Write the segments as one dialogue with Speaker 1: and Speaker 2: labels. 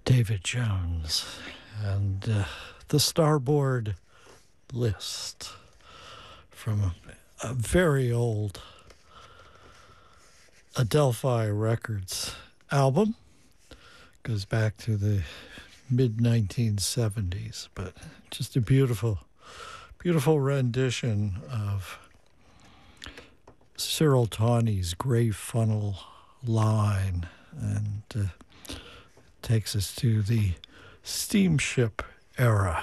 Speaker 1: David Jones and the Starboard List from a very old Adelphi Records album. Goes back to the mid-1970s, but just a beautiful, beautiful rendition of Cyril Tawney's Grey Funnel line, and takes us to the steamship era.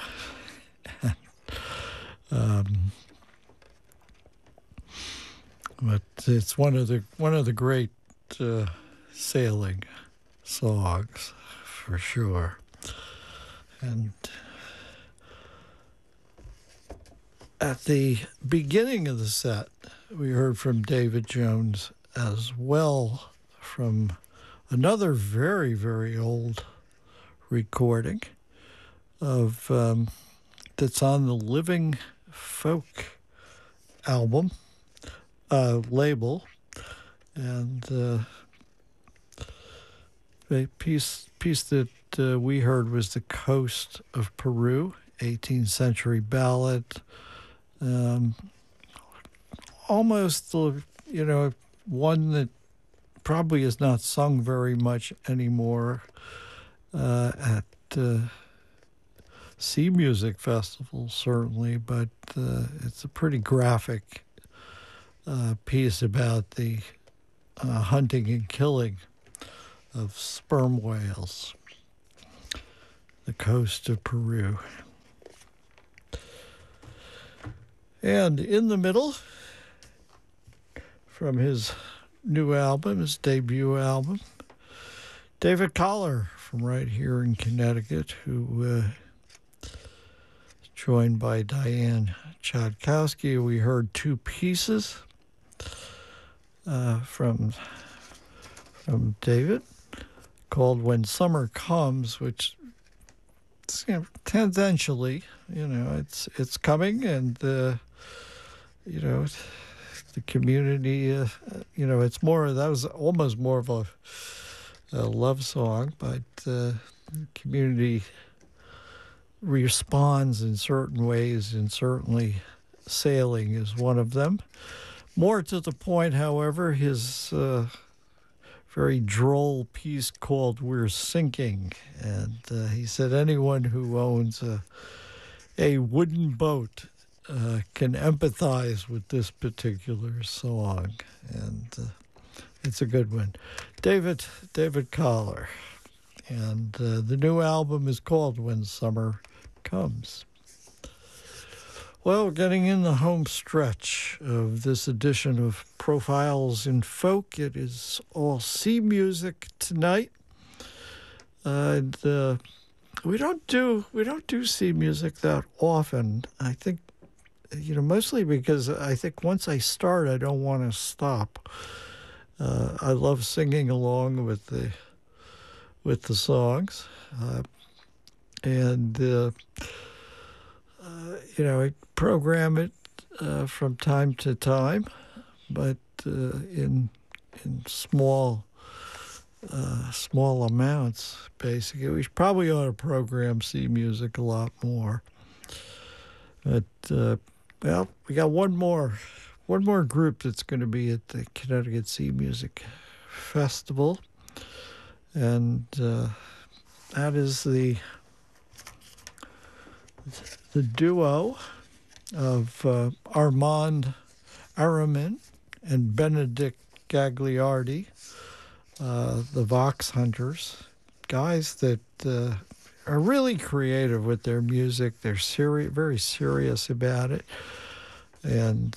Speaker 1: But it's one of the great sailing songs for sure. And at the beginning of the set, we heard from David Jones as well, from another very, very old recording of that's on the Living Folk album label, and the piece that we heard was "The Coast of Peru," 18th century ballad. Almost, one that probably is not sung very much anymore at sea music festivals, certainly, but it's a pretty graphic piece about the hunting and killing of sperm whales, the coast of Peru. And in the middle, from his new album, his debut album, David Collar from right here in Connecticut, who joined by Diane Chodkowski. We heard two pieces from David called "When Summer Comes," which tangentially, it's coming, and the community, it's more, that was almost more of a love song, but the community responds in certain ways, and certainly sailing is one of them. More to the point, however, his very droll piece called "We're Sinking," and he said anyone who owns a wooden boat can empathize with this particular song, and it's a good one. David Collar, and the new album is called "When Summer Comes." Well, we're getting in the home stretch of this edition of Profiles in Folk. It is all sea music tonight, and we don't do sea music that often. I think, mostly because I think once I start, I don't want to stop. I love singing along with the songs, and I program it from time to time, but in small amounts. Basically, we probably ought to program sea music a lot more. But we got one more group that's going to be at the Connecticut Sea Music Festival, and that is the duo of Armand Aramin and Benedict Gagliardi, the Vox Hunters, guys that are really creative with their music. They're very serious about it, and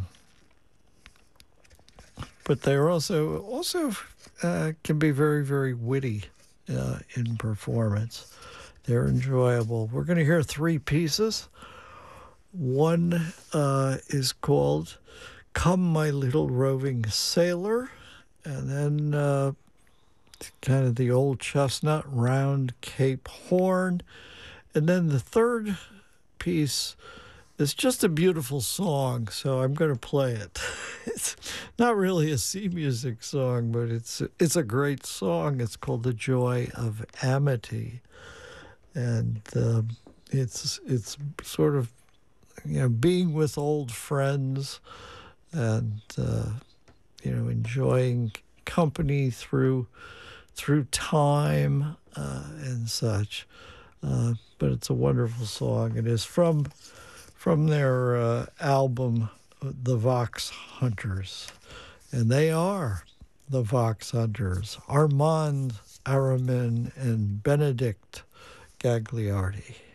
Speaker 1: but they're also can be very, very witty in performance. They're enjoyable. We're going to hear three pieces. One is called "Come, My Little Roving Sailor," and then kind of the old chestnut, "Round Cape Horn." And then the third piece It's just a beautiful song, so I'm going to play it. It's not really a sea music song, but it's a great song. It's called "The Joy of Amity," and it's sort of being with old friends and enjoying company through time and such. But it's a wonderful song. It is from their album, The Vox Hunters. And they are the Vox Hunters, Armand Aramin and Benedict Gagliardi.